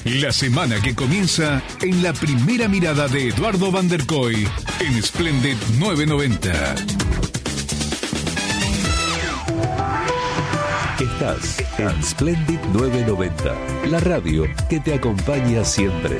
La semana que comienza en la primera mirada de Eduardo Van der Kooi en Splendid 990. Estás en Splendid 990, la radio que te acompaña siempre.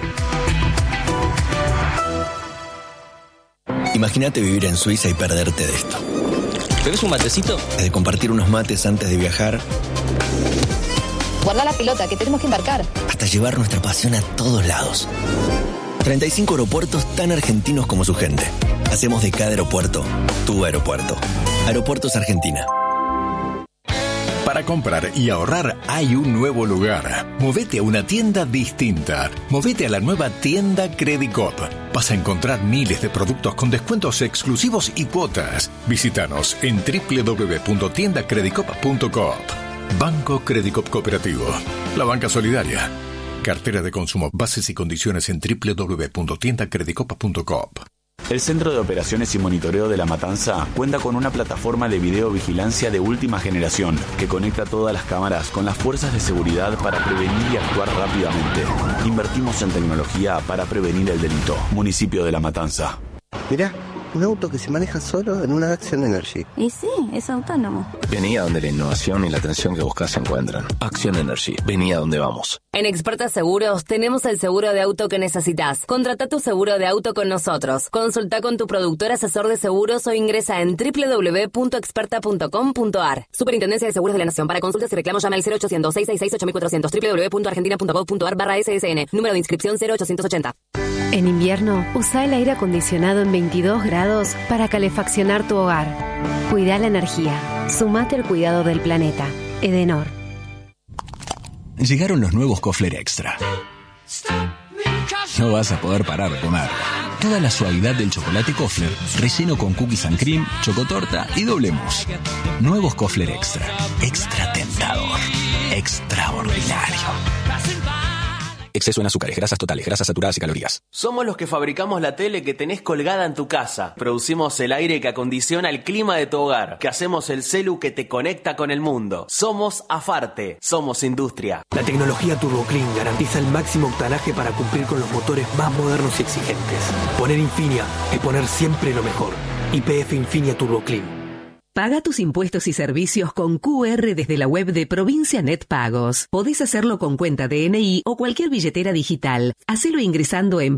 Imagínate vivir en Suiza y perderte de esto. ¿Tenés un matecito? De compartir unos mates antes de viajar. Guarda la pelota, que tenemos que embarcar. Hasta llevar nuestra pasión a todos lados. 35 aeropuertos tan argentinos como su gente. Hacemos de cada aeropuerto tu aeropuerto. Aeropuertos Argentina. Para comprar y ahorrar hay un nuevo lugar. Movete a una tienda distinta. Movete a la nueva tienda Credicop. Vas a encontrar miles de productos con descuentos exclusivos y cuotas. Visítanos en www.tiendacredicop.coop. Banco Credicop Cooperativo. La banca solidaria. Cartera de consumo. Bases y condiciones en www.tiendacredicop.coop. El Centro de Operaciones y Monitoreo de La Matanza cuenta con una plataforma de videovigilancia de última generación que conecta todas las cámaras con las fuerzas de seguridad para prevenir y actuar rápidamente. Invertimos en tecnología para prevenir el delito. Municipio de La Matanza. Mirá, un auto que se maneja solo en una Action Energy. Y sí, es autónomo. Vení a donde la innovación y la atención que buscas se encuentran. Action Energy, vení a donde vamos. En Experta Seguros tenemos el seguro de auto que necesitas. Contrata tu seguro de auto con nosotros. Consulta con tu productor asesor de seguros o ingresa en www.experta.com.ar. Superintendencia de Seguros de la Nación. Para consultas y reclamos llama al 0800-666-8400 www.argentina.gov.ar/SSN. Número de inscripción 0880. En invierno, usa el aire acondicionado en 22 grados para calefaccionar tu hogar. Cuida la energía. Sumate al cuidado del planeta. Edenor. Llegaron los nuevos Kofler Extra. No vas a poder parar de comer. Toda la suavidad del chocolate Kofler, relleno con cookies and cream, chocotorta y doble mousse. Nuevos Kofler Extra. Extra tentador. Extraordinario. Exceso en azúcares, grasas totales, grasas saturadas y calorías. Somos los que fabricamos la tele que tenés colgada en tu casa. Producimos el aire que acondiciona el clima de tu hogar. Que hacemos el celu que te conecta con el mundo. Somos Afarte. Somos industria. La tecnología Turbo Clean garantiza el máximo octanaje para cumplir con los motores más modernos y exigentes. Poner Infinia es poner siempre lo mejor. YPF Infinia Turbo Clean. Paga tus impuestos y servicios con QR desde la web de Provincia Net Pagos. Podés hacerlo con cuenta DNI o cualquier billetera digital. Hacelo ingresando en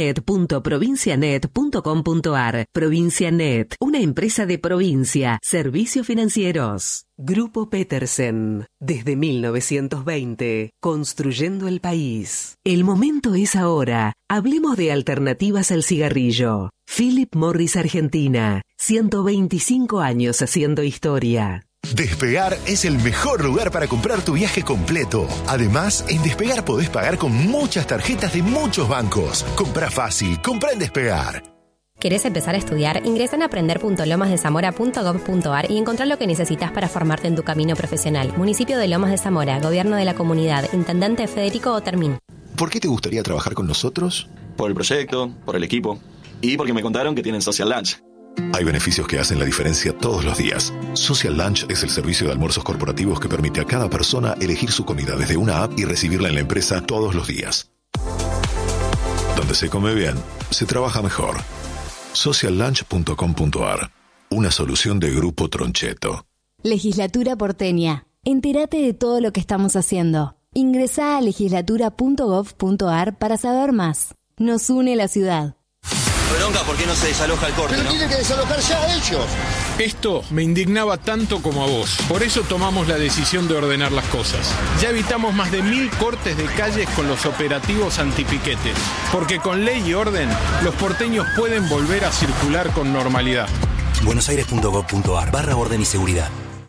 pagosnet.provincianet.com.ar. Provincia Net, una empresa de provincia. Servicios financieros. Grupo Petersen. Desde 1920, construyendo el país. El momento es ahora. Hablemos de alternativas al cigarrillo. Philip Morris Argentina. 125 años haciendo historia. Despegar es el mejor lugar para comprar tu viaje completo. Además, en Despegar podés pagar con muchas tarjetas de muchos bancos. Compra fácil, compra en Despegar. ¿Querés empezar a estudiar? Ingresa en aprender.lomasdezamora.gov.ar y encontrá lo que necesitas para formarte en tu camino profesional. Municipio de Lomas de Zamora, Gobierno de la Comunidad, Intendente Federico Otermín. ¿Por qué te gustaría trabajar con nosotros? Por el proyecto, por el equipo y porque me contaron que tienen Social Lunch. Hay beneficios que hacen la diferencia todos los días. Social Lunch es el servicio de almuerzos corporativos que permite a cada persona elegir su comida desde una app y recibirla en la empresa todos los días. Donde se come bien, se trabaja mejor. Sociallunch.com.ar. Una solución de Grupo Troncheto. Legislatura porteña. Entérate de todo lo que estamos haciendo. Ingresá a legislatura.gov.ar para saber más. Nos une la ciudad. Bronca, ¿por qué no se desaloja el corte? Pero tiene que desalojar ya ellos. Esto me indignaba tanto como a vos. Por eso tomamos la decisión de ordenar las cosas. Ya evitamos más de 1000 cortes de calles con los operativos antipiquetes. Porque con ley y orden, los porteños pueden volver a circular con normalidad. buenosaires.gov.ar/orden y seguridad.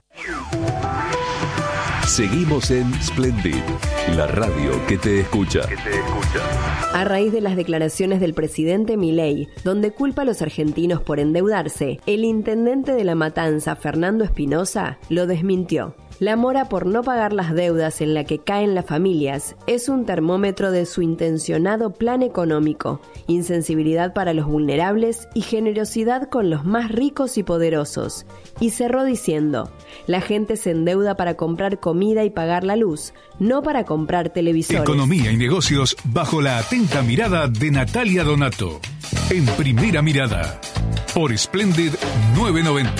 Seguimos en Splendid, la radio que te escucha. A raíz de las declaraciones del presidente Milei, donde culpa a los argentinos por endeudarse, el intendente de La Matanza, Fernando Espinosa, lo desmintió. La mora por no pagar las deudas en la que caen las familias es un termómetro de su intencionado plan económico, insensibilidad para los vulnerables y generosidad con los más ricos y poderosos. Y cerró diciendo, la gente se endeuda para comprar comida y pagar la luz, no para comprar televisores. Economía y negocios bajo la atenta mirada de Natalia Donato. En Primera Mirada, por Splendid 990.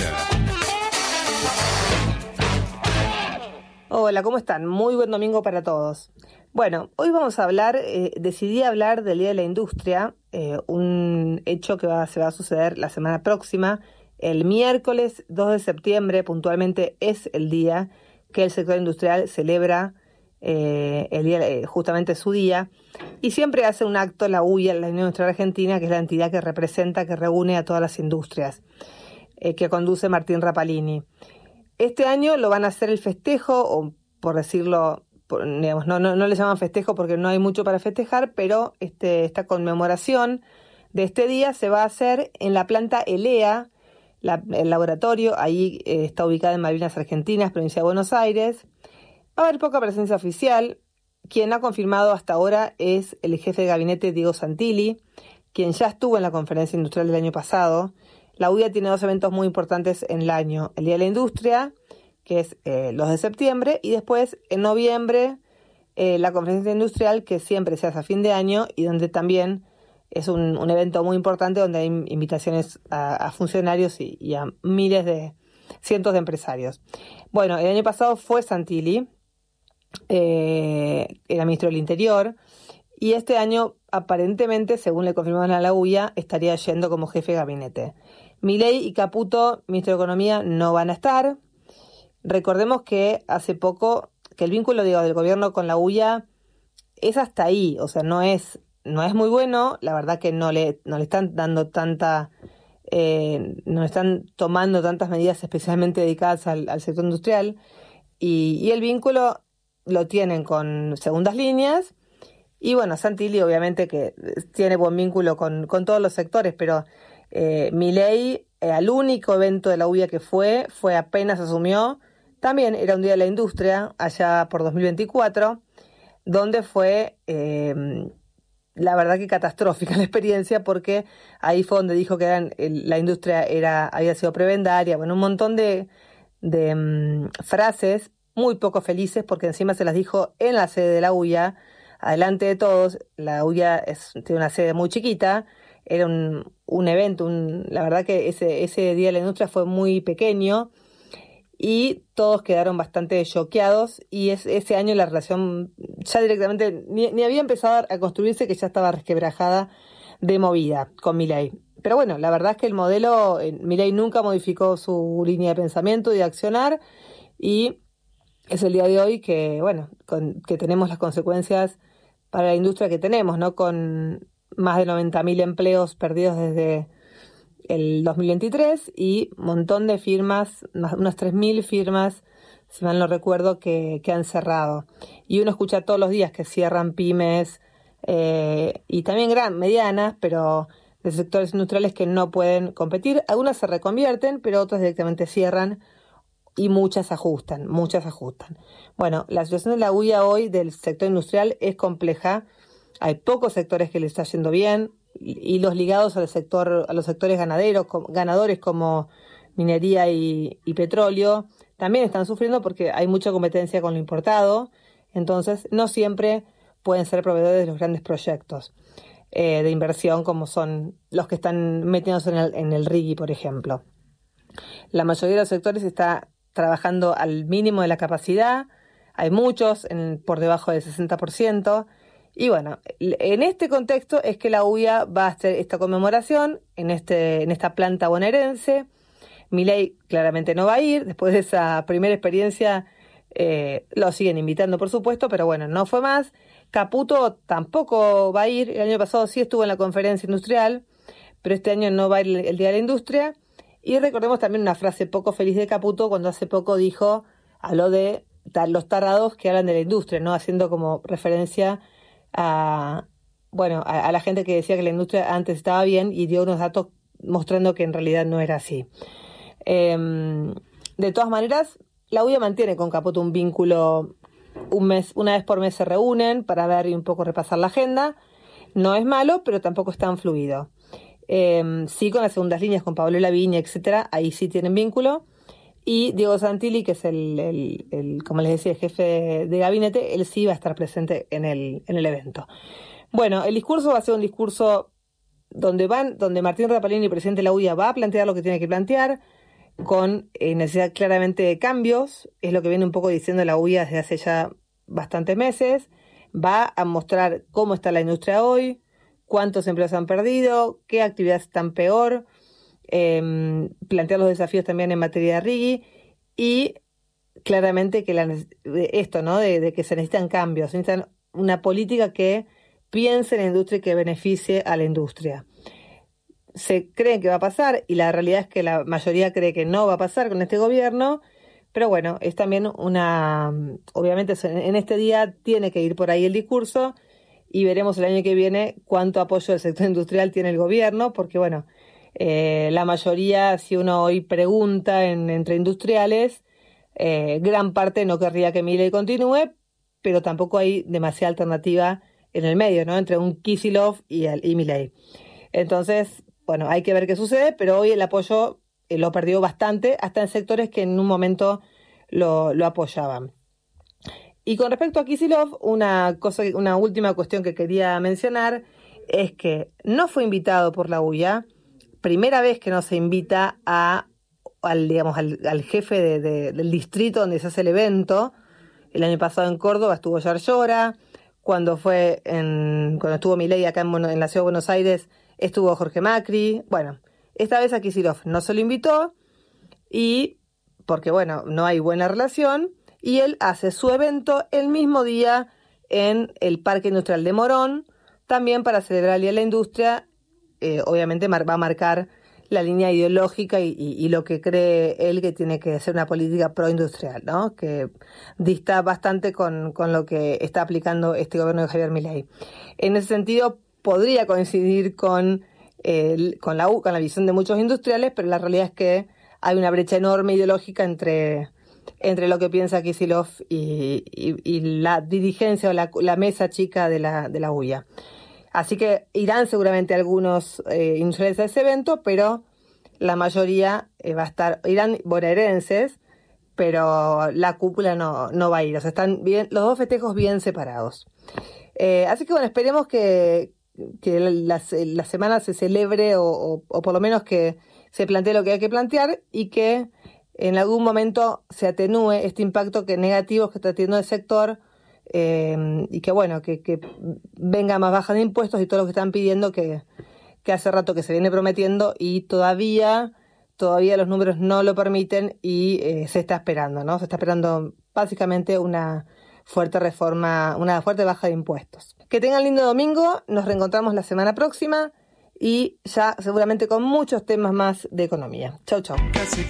Hola, ¿cómo están? Muy buen domingo para todos. Bueno, hoy vamos a hablar, decidí hablar del Día de la Industria, un hecho que se va a suceder la semana próxima. El miércoles 2 de septiembre, puntualmente, es el día que el sector industrial celebra, el día, justamente su día, y siempre hace un acto la UIA, la Unión Industrial Argentina, que es la entidad que representa, que reúne a todas las industrias, que conduce Martín Rapalini. Este año lo van a hacer el festejo, o por decirlo, digamos, no le llaman festejo porque no hay mucho para festejar, pero esta conmemoración de este día se va a hacer en la planta ELEA, el laboratorio, ahí está ubicada en Malvinas Argentinas, provincia de Buenos Aires. Va a haber poca presencia oficial. Quien ha confirmado hasta ahora es el jefe de gabinete Diego Santilli, quien ya estuvo en la conferencia industrial del año pasado. La UIA tiene 2 eventos muy importantes en el año. El Día de la Industria, que es el 2 de septiembre, y después, en noviembre, la conferencia industrial, que siempre se hace a fin de año y donde también es un evento muy importante, donde hay invitaciones a funcionarios y a cientos de empresarios. Bueno, el año pasado fue Santilli, era ministro del Interior, y este año, aparentemente, según le confirmaron a la UIA, estaría yendo como jefe de gabinete. Milei y Caputo, ministro de Economía, no van a estar. Recordemos que hace poco, que el vínculo del gobierno con la UIA es hasta ahí, o sea, no es muy bueno. La verdad que no le están dando no están tomando tantas medidas especialmente dedicadas al sector industrial, y el vínculo lo tienen con segundas líneas. Y bueno, Santilli obviamente que tiene buen vínculo con todos los sectores, pero Milei, al único evento de la UIA que fue apenas asumió, también era un Día de la Industria, allá por 2024, donde fue, la verdad que catastrófica la experiencia, porque ahí fue donde dijo que la industria había sido prebendaria, bueno, un montón de frases muy poco felices, porque encima se las dijo en la sede de la UIA, adelante de todos. La UIA tiene una sede muy chiquita, era un evento, la verdad que ese Día de la Industria fue muy pequeño y todos quedaron bastante choqueados, y ese año la relación ya directamente ni había empezado a construirse, que ya estaba resquebrajada de movida con Milei. Pero bueno, la verdad es que el modelo, Milei nunca modificó su línea de pensamiento y de accionar, y es el día de hoy que, bueno, que tenemos las consecuencias para la industria que tenemos, ¿no? Con más de 90.000 empleos perdidos desde el 2023 y un montón de firmas, unas 3.000 firmas, si mal no recuerdo, que han cerrado. Y uno escucha todos los días que cierran pymes y también medianas, pero de sectores industriales que no pueden competir. Algunas se reconvierten, pero otras directamente cierran, y muchas ajustan. Bueno, la situación de la UIA hoy del sector industrial es compleja. Hay pocos sectores que le está yendo bien, y los ligados a los sectores ganadores como minería y petróleo también están sufriendo, porque hay mucha competencia con lo importado. Entonces no siempre pueden ser proveedores de los grandes proyectos de inversión, como son los que están metiéndose en el RIGI, por ejemplo. La mayoría de los sectores está trabajando al mínimo de la capacidad, hay muchos por debajo del 60%, y bueno, en este contexto es que la UIA va a hacer esta conmemoración en esta planta bonaerense. Milei claramente no va a ir, después de esa primera experiencia lo siguen invitando, por supuesto, pero bueno, no fue más. Caputo tampoco va a ir, el año pasado sí estuvo en la conferencia industrial, pero este año no va a ir el Día de la Industria. Y recordemos también una frase poco feliz de Caputo cuando hace poco habló de los tarados que hablan de la industria, ¿no? Haciendo como referencia a la gente que decía que la industria antes estaba bien, y dio unos datos mostrando que en realidad no era así. De todas maneras, la UIA mantiene con Caputo un vínculo, una vez por mes se reúnen para ver y un poco repasar la agenda. No es malo, pero tampoco es tan fluido. Sí, con las segundas líneas, con Pablo Laviña, etcétera, ahí sí tienen vínculo. Y Diego Santilli, que es el como les decía, el jefe de gabinete, él sí va a estar presente en el evento. Bueno, el discurso va a ser un discurso donde Martín Rapalini, presidente de la UIA, va a plantear lo que tiene que plantear, con necesidad claramente de cambios. Es lo que viene un poco diciendo la UIA desde hace ya bastantes meses. Va a mostrar cómo está la industria hoy, cuántos empleos han perdido, qué actividades están peor, plantear los desafíos también en materia de RIGI y claramente que esto, ¿no? De que se necesitan cambios, se necesitan una política que piense en la industria y que beneficie a la industria. Se cree que va a pasar y la realidad es que la mayoría cree que no va a pasar con este gobierno, pero bueno, es también obviamente en este día tiene que ir por ahí el discurso y veremos el año que viene cuánto apoyo del sector industrial tiene el gobierno, porque bueno, la mayoría, si uno hoy pregunta entre industriales, gran parte no querría que Milei continúe, pero tampoco hay demasiada alternativa en el medio, ¿no? Entre un Kicillof y Milei. Entonces, bueno, hay que ver qué sucede, pero hoy el apoyo lo perdió bastante, hasta en sectores que en un momento lo apoyaban. Y con respecto a Kicillof, una última cuestión que quería mencionar es que no fue invitado por la UIA, primera vez que no se invita al jefe del distrito donde se hace el evento. El año pasado en Córdoba estuvo Yarlora, cuando estuvo Milei acá en la ciudad de Buenos Aires estuvo Jorge Macri. Bueno, esta vez a Kicillof no se lo invitó y porque bueno, no hay buena relación, y él hace su evento el mismo día en el Parque Industrial de Morón, también para celebrar el Día de la Industria. Obviamente va a marcar la línea ideológica y lo que cree él que tiene que ser una política proindustrial, ¿no? Que dista bastante con lo que está aplicando este gobierno de Javier Milei. En ese sentido, podría coincidir con la visión de muchos industriales, pero la realidad es que hay una brecha enorme ideológica entre lo que piensa Kicillof y la dirigencia o la mesa chica de la UIA. Así que irán seguramente algunos industriales a ese evento, pero la mayoría irán bonaerenses, pero la cúpula no va a ir. O sea, están bien, los dos festejos bien separados. Así que bueno, esperemos que la semana se celebre o por lo menos que se plantee lo que hay que plantear y que en algún momento se atenúe este impacto negativo que está teniendo el sector. Y que bueno, que venga más baja de impuestos y todo lo que están pidiendo que hace rato que se viene prometiendo y todavía los números no lo permiten y se está esperando, ¿no? Se está esperando básicamente una fuerte reforma, una fuerte baja de impuestos. Que tengan lindo domingo, nos reencontramos la semana próxima y ya seguramente con muchos temas más de economía. Chau, chau.